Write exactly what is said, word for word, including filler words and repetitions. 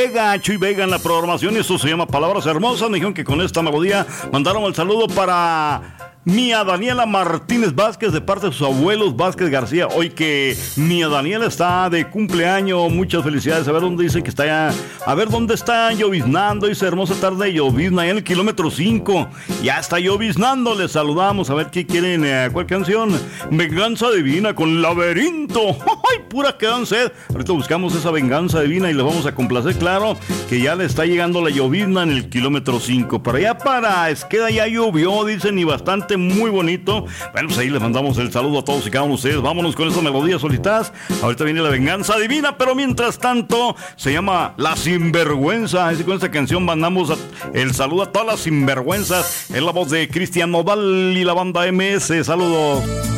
Vega, Chuy Vega en la programación, y esto se llama Palabras Hermosas. Me dijeron que con esta melodía mandaron el saludo para Mía Daniela Martínez Vázquez, de parte de sus abuelos Vázquez García. Hoy que Mía Daniela está de cumpleaños, muchas felicidades. A ver dónde dice que está ya, a ver dónde está lloviznando. Dice hermosa tarde de llovizna, allá en el kilómetro cinco. Ya está lloviznando, les saludamos. A ver qué quieren, eh, cuál canción. Venganza Divina con Laberinto. ¡Ay, pura que dan sed! Ahorita buscamos esa Venganza Divina y les vamos a complacer, claro, que ya le está llegando la llovizna en el kilómetro cinco. Para allá, para Esqueda, ya llovió, dicen, y bastante, muy bonito. Bueno, pues ahí les mandamos el saludo a todos y cada uno de ustedes. Vámonos con esas melodías solitas. Ahorita viene la Venganza Divina, pero mientras tanto se llama La Sinvergüenza. Así con esta canción mandamos el saludo a todas las sinvergüenzas. Es la voz de Cristian Nodal y la banda M S. Saludos.